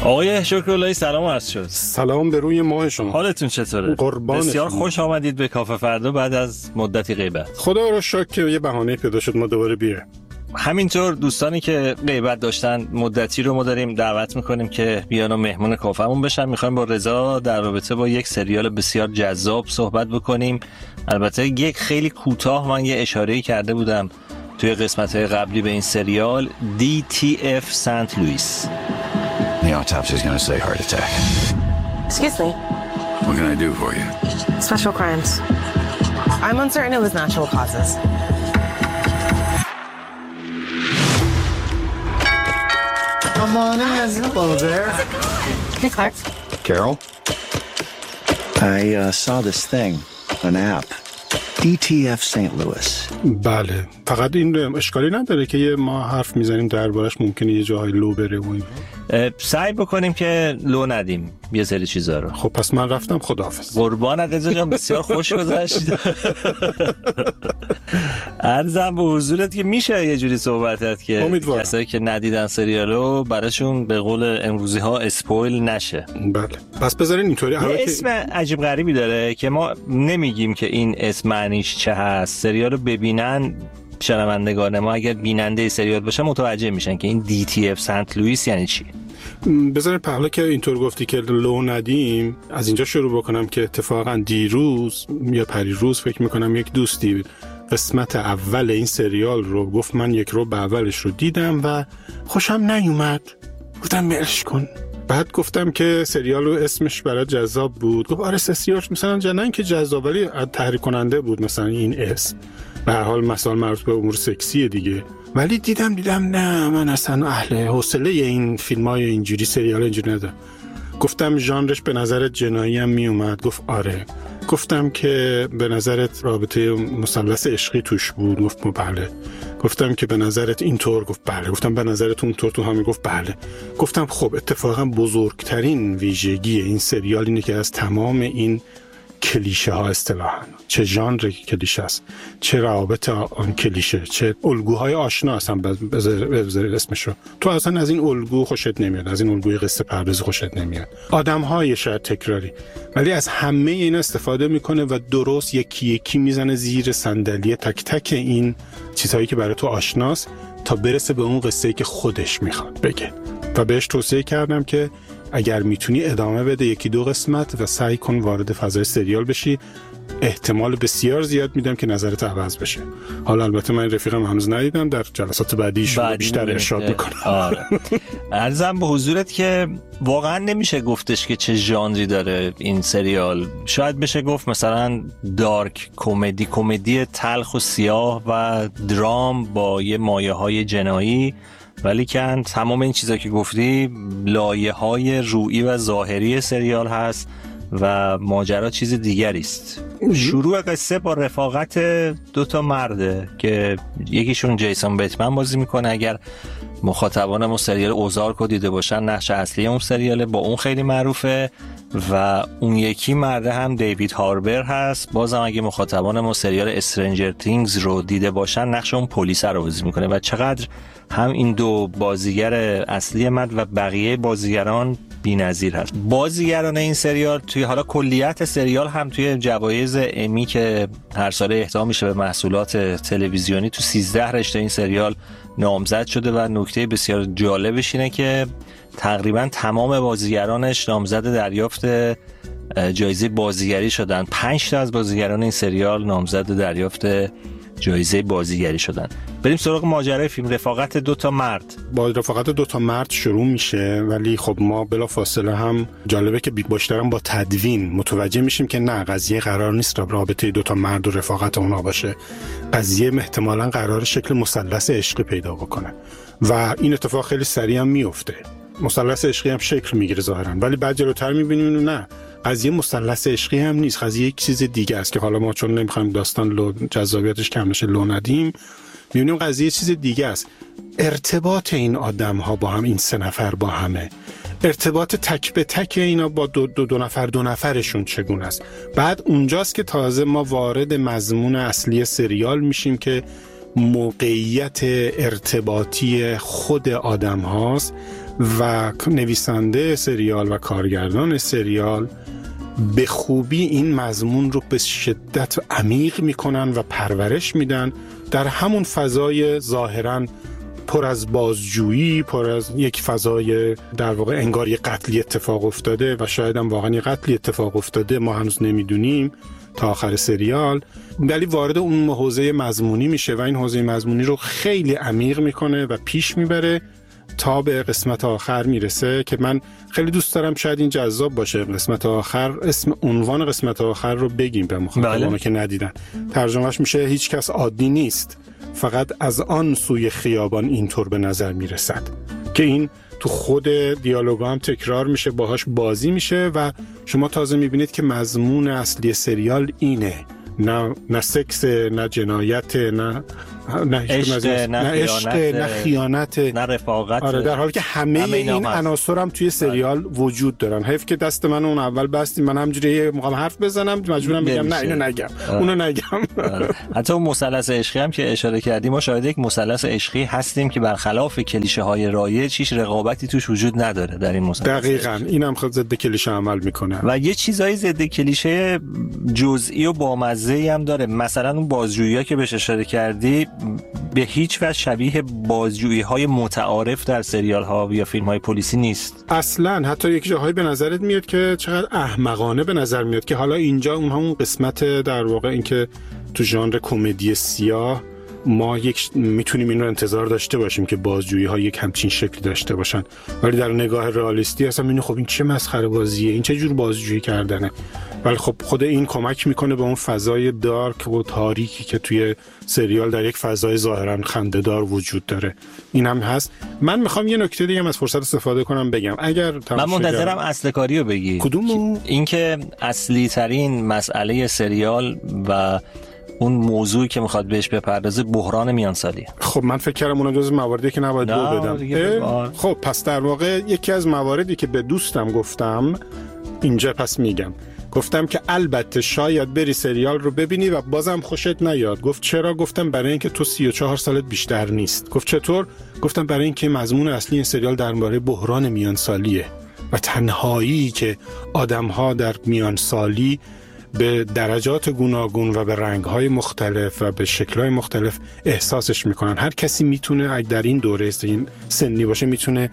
آقای شکراللهی سلام عرض شد. سلام به روی ماه شما. حالتون چطوره؟ قربان بسیار شما. خوش آمدید به کافه فردا بعد از مدتی غیبت. خدا رو شکر که یه بهانه پیدا شد ما دوباره بیایم. همینطور دوستانی که غیبت داشتن مدتی رو ما داریم دعوت میکنیم که بیان و مهمون کافمون بشن. میخوایم با رضا در رابطه با یک سریال بسیار جذاب صحبت بکنیم. البته یک خیلی کوتاه من یه اشاره‌ای کرده بودم توی قسمت‌های قبلی به این سریال DTF سنت لوئیس. The autopsy is going to say heart attack. Excuse me. What can I do for you? Special crimes. I'm uncertain it was natural causes. Come on in. Hello there. Hey, Clark. Carol? I saw this thing, an app. DTF St. Louis. بله، فقط این اشکالی نداره که ما حرف میزنیم دربارش ممکنه یه جاهای لو بره و این. سعی بکنیم که لو ندیم یه سری چیزا رو. خب پس من رفتم، خداحافظ. قربانت رضا جان، بسیار خوش گذشت. عرضم به حضورت که میشه یه جوری صحبتت که کسایی که ندیدن سریالو براشون به قول امروزی ها اسپویل نشه. بله، پس بذارین اینطوری. اسم عجیب غریبی داره که ما نمیگیم که این اسم معنیش چه هست. سریالو ببینن شنوندگان ما اگر بیننده سریال باشه متوجه میشن که این DTF سنت لوئیس یعنی چی. بذارین پهلا که اینطور گفتی که لو ندیم از اینجا شروع بکنم که اتفاقا دیروز یا پریروز فکر میکنم یک دوستی قسمت اول این سریال رو گفت من یک رو به اولش رو دیدم و خوشم نیومد، گفتم ملش کن. بعد گفتم که سریال رو اسمش برای جذاب بود، گفت آره سریال مثلا جنن که جذاب ولی تحریک کننده بود مثلا این اسم، به هر حال مثلا مربوط به امور سکسیه دیگه. ولی دیدم نه من اصلا اهل حوصله این فیلمای اینجوری سریال اینجوری ندارم. گفتم ژانرش به نظرت جنایی هم می اومد؟ گفت آره. گفتم که به نظرت رابطه مثلث عشقی توش بود؟ گفت بله. گفتم که به نظرت اینطور؟ گفت بله. گفتم به نظرت اونطور تو همین؟ گفت بله. گفتم خب اتفاقا بزرگترین ویژگی این سریال اینه که از تمام این کلیشه ها اصطلاحاً چه ژانر کلیشه است، چه روابط آن کلیشه، چه الگوهای آشنا هستن بذار اسمشو. تو اصلا از این الگو خوشت نمیاد، از این الگوی قصه پردازی خوشت نمیاد، آدم‌های شاید تکراری، ولی از همه این استفاده میکنه و درست یکی یکی میزنه زیر صندلی تک تک این چیزهایی که برای تو آشناست تا برسه به اون قصه‌ای که خودش میخواد بگه. و بهش توصیه کردم که اگر میتونی ادامه بده یکی دو قسمت و سعی کن وارد فضای سریال بشی، احتمال بسیار زیاد میدم که نظرت عوض بشه. حالا البته من رفیقم هنوز ندیدم، در جلسات بعدیش بیشتر ارشاد میکنم. آره. عرضم به حضورت که واقعا نمیشه گفتش که چه ژانری داره این سریال. شاید بشه گفت مثلا دارک کمدی تلخ و سیاه و درام با یه مایه‌های جنایی، ولی که تمام این چیزا که گفتی لایه‌های روحی و ظاهری سریال هست و ماجرا چیز دیگری است. شروع قصه با رفاقت دوتا مرده که یکیشون جیسون بیتمن بازی میکنه. اگر مخاطبان ما سریال اوزارک رو دیده باشن، نقش اصلی اون سریاله، با اون خیلی معروفه. و اون یکی مرده هم دیوید هاربر هست، بازم اگه مخاطبان ما سریال استرنجر تینگز رو دیده باشن نقش اون پلیس رو بازی میکنه. و چقدر هم این دو بازیگر اصلی مرد و بقیه بازیگران بی‌نظیر هست. بازیگران این سریال توی حالا کلیت سریال هم توی جوایز امی که هر ساله اهدا میشه به محصولات تلویزیونی تو 13 رشته این سریال نامزد شده و نکته بسیار جالبش اینه که تقریبا تمام بازیگرانش نامزد دریافت جایزه بازیگری شدن. 5 تا از بازیگران این سریال نامزد دریافت جایزه بازیگری شدن. بریم سراغ ماجرای فیلم. رفاقت دوتا مرد. با رفاقت دوتا مرد شروع میشه، ولی خب ما بلا فاصله هم جالبه که بیشترم با تدوین متوجه میشیم که نه، قضیه قرار نیست رابطه دوتا مرد و رفاقت اونا باشه. قضیه احتمالاً قرار شکل مثلث عشقی پیدا بکنه و این اتفاق خیلی سریع هم میفته. مثلث عشقی هم شکل میگیره ظاهرا، ولی بعد جلوتر میبینیم نه، قضیه مثلث عشقی هم نیست، قضیه یک چیز دیگه است که حالا ما چون نمیخوایم داستان جذابیتش کم نشه لو ندیم، میبینیم قضیه چیز دیگه است. ارتباط این آدم ها با هم، این 3 نفر با همه، ارتباط تک به تک اینا با دو نفرشون چگونه است. بعد اونجاست که تازه ما وارد مضمون اصلی سریال میشیم که موقعیت ارتباطی خود آدم هاست و نویسنده سریال و کارگردان سریال به خوبی این مضمون رو به شدت عمیق میکنن و پرورش میدن در همون فضای ظاهراً پر از بازجویی، پر از یک فضای در واقع انگار یک قتلی اتفاق افتاده و شاید هم واقعا یک قتلی اتفاق افتاده، ما هنوز نمیدونیم تا آخر سریال، ولی وارد اون حوزه مضمونی میشه و این حوزه مضمونی رو خیلی عمیق میکنه و پیش میبره تا به قسمت آخر میرسه که من خیلی دوست دارم، شاید این جذاب باشه. قسمت آخر، اسم عنوان قسمت آخر رو بگیم به مخاطبان که ندیدن. ترجمهش میشه هیچ کس عادی نیست، فقط از آن سوی خیابان اینطور به نظر میرسد، که این تو خود دیالوگا هم تکرار میشه، باهاش بازی میشه و شما تازه میبینید که مضمون اصلی سریال اینه، نه سکس، نه جنایت، نه عشق، نه خیانت، نه رفاقت. آره، در حالی که همه این عناصر هم توی سریال وجود دارن. حیف که دست من اون اول بستی، من همجوری موقع حرف بزنم مجبورم بگم نه اینو نگم اونو نگم. حتی اون مثلث عشقی هم که اشاره کردیم، ما شاهد یک مثلث عشقی هستیم که برخلاف کلیشه های رایج هیچ رقابتی توش وجود نداره در این مثلث. دقیقاً اینم خود ضد کلیشه عمل میکنه و یه چیزای ضد کلیشه جزئی و بامزه‌ای هم داره. مثلا اون بازجویی‌ها که بهش اشاره کردی به هیچ وجه شبیه بازجویی‌های متعارف در سریال‌ها یا فیلم‌های پلیسی نیست اصلاً. حتی یک جاهایی به نظرت میاد که چقدر احمقانه به نظر میاد که حالا اینجا اون قسمت در واقع این که تو ژانر کمدی سیاه ما میتونیم این رو انتظار داشته باشیم که بازجویی‌ها یک همچین شکلی داشته باشن، ولی در نگاه رئالیستی اصلا میبینی خب این چه مسخره بازیه، این چه جور بازجویی کردنه. ولی خب خود این کمک میکنه به اون فضای دارک و تاریکی که توی سریال در یک فضای ظاهرا خنده‌دار وجود داره. این هم هست. من میخوام یه نکته دیگه از فرصت استفاده کنم بگم. اگر من منتظرم اصل کاری رو بگی. کدومو؟ این که اصلی ترین مسئله سریال و اون موضوعی که میخواد بهش بپردازه بحران میانسالی. خب من فکر کردم اون جزو مواردی که نباید دو بدم. خب پس در واقع یکی از مواردی که به دوستم گفتم اینجا پس میگم. گفتم که البته شاید بری سریال رو ببینی و بازم خوشت نیاد. گفت چرا؟ گفتم برای اینکه تو 34 سالت بیشتر نیست. گفت چطور؟ گفتم برای اینکه مضمون اصلی این سریال درباره بحران میانسالیه و تنهایی که آدم‌ها در میانسالی به درجات گوناگون و به رنگ‌های مختلف و به شکل‌های مختلف احساسش میکنن. هر کسی میتونه اگه در این دوره این سنی باشه میتونه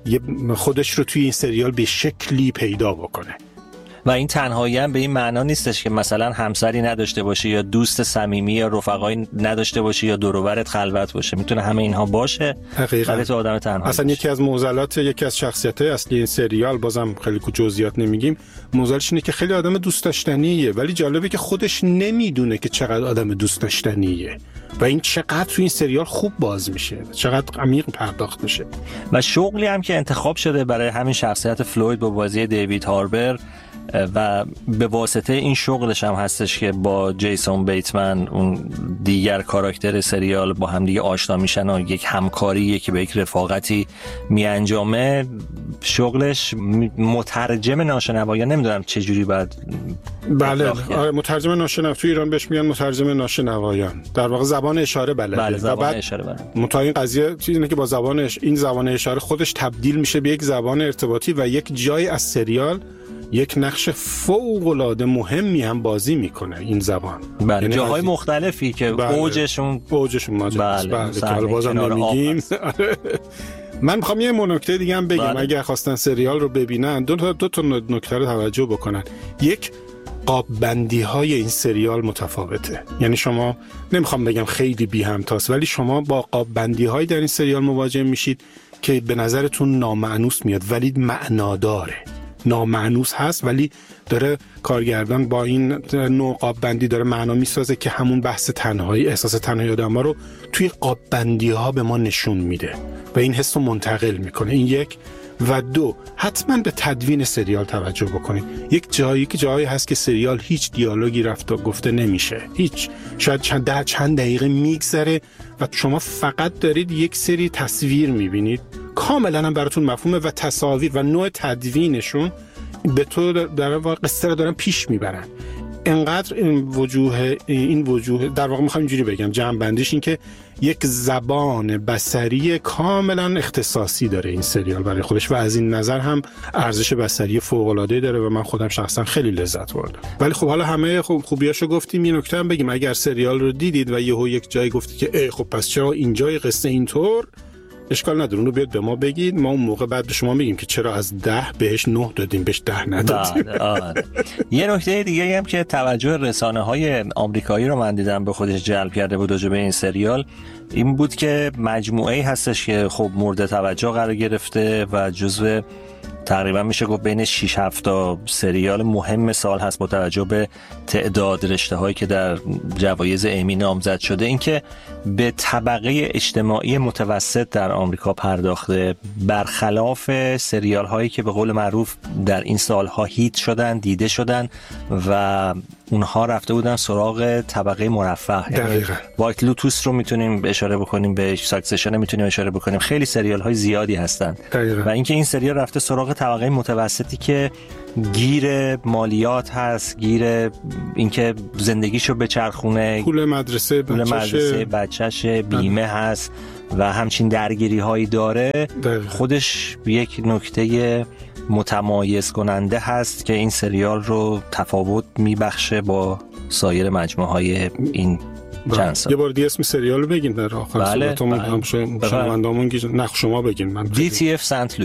خودش رو توی این سریال به شکلی پیدا بکنه. و این تنهایی هم به این معنا نیستش که مثلا همسری نداشته باشی یا دوست صمیمی یا رفقایی نداشته باشی یا دور و برت خلوت باشه. میتونه همه اینها باشه ولی تو آدم تنها اصلا یکی از معضلات یکی از شخصیت‌های اصلی این سریال، بازم خیلی جزئیات نمیگیم، موضوعش اینه که خیلی آدم دوست داشتنیه ولی جالبه که خودش نمیدونه که چقدر آدم دوست داشتنیه و این چقدر تو این سریال خوب باز میشه، چقدر عمیق پرداخت میشه. و شغلی هم که انتخاب شده برای همین شخصیت فلوید با بازی دیوید هاربر و به واسطه این شغلش هم هستش که با جیسون بیتمن اون دیگر کاراکتر سریال با هم دیگه آشنا میشن و یک همکاریه که به یک رفاقتی میانجامه. شغلش مترجم ناشنوایان، نمیدونم چه جوری باید بله مترجم ناشنوایان تو ایران بهش میگن مترجم ناشنوایان، در واقع زبان اشاره بلده. بله زبان اشاره بلده. متأ این قضیه چیزی اینه که با این زبان اشاره خودش تبدیل میشه به یک زبان ارتباطی و یک جای از سریال یک نقش فوق‌العاده مهمی هم بازی میکنه این زبان. بله یعنی جاهای مختلفی که اوجشون بله که حالا بازم نمیگیم. من میخوام یه نکته دیگه هم بگم. اگه خواستن سریال رو ببینن دو تا نکته رو توجه بکنن. یک، قاب بندی های این سریال متفاوته. یعنی شما نمیخوام بگم خیلی بی همتاست ولی شما با قاب بندی های در این سریال مواجه میشید که به نظرتون نامأنوس میاد ولی معناداره. نامأنوس هست ولی داره کارگردان با این نوع قاب بندی داره معنا میسازه که همون بحث تنهایی، احساس تنهایی آدم‌ها رو توی قاب بندی ها به ما نشون میده و این حس رو منتقل میکنه. این یک. و دو، حتما به تدوین سریال توجه بکنید. یک جایی هست که سریال هیچ دیالوگی رفت و گفته نمیشه، هیچ، شاید چند دقیقه میگذره و شما فقط دارید یک سری تصویر میبینید کاملا هم براتون مفهومه و تصاویر و نوع تدوینشون به تو در واقع قصه رو دارن پیش میبرن. انقدر این وجوه در واقع میخوام اینجوری بگم، جمع بندیش این که یک زبان بصری کاملا اختصاصی داره این سریال برای خودش و از این نظر هم ارزش بصری فوق‌العاده‌ای داره و من خودم شخصا خیلی لذت بردم. ولی خب حالا همه خوبیاشو گفتیم، یه نکته هم بگیم، اگر سریال رو دیدید و یهو یک جایی گفتید که خب پس چرا اینجای قصه اینطور، اشکال نداره، اون رو بیاد به ما بگید، ما اون موقع بعد به شما میگیم که چرا از 10 بهش 9 دادیم، بهش 10 ندادیم. یه نکته دیگه هم که توجه رسانه‌های آمریکایی رو من دیدم به خودش جلب کرده بود راجع به این سریال، این بود که مجموعه‌ای هستش که خب مورد توجه قرار گرفته و جزو تقریبا میشه گفت بین 6-7 تا سریال مهم سال هست با توجه به تعداد رشته‌هایی که در جوایز امی نامزد شده. این که به طبقه اجتماعی متوسط در آمریکا پرداخته، برخلاف سریال هایی که به قول معروف در این سالها هیت شدن، دیده شدن و اونها رفته بودن سراغ طبقه مرفه. دقیقاً. وایت لوتوس رو میتونیم اشاره بکنیم بهش، ساکسشن میتونیم اشاره بکنیم، خیلی سریال های زیادی هستن. دقیقاً. و اینکه این سریال رفته سراغ طبقه متوسطی که گیر مالیات هست، گیر اینکه زندگیشو بچرخونه، پول مدرسه بچه‌ش، بیمه هست و همچین درگیری هایی داره. دقیقا. خودش یک نکته متمایز کننده هست که این سریال رو تفاوت میبخشه با سایر مجموعه های این چند سال. یه بار دیگه اسم سریال رو بگین در آخر بله. صحبتمون، هم شنوندامون نخ شما بگین. من DTF سنت